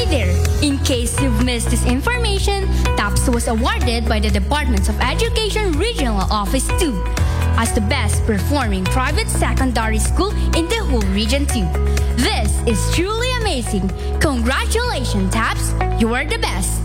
there! In case you've missed this information, TAPS was awarded by the Department of Education Regional Office 2 as the best performing private secondary school in the whole Region 2. This is truly amazing. Congratulations, TAPS! You are the best!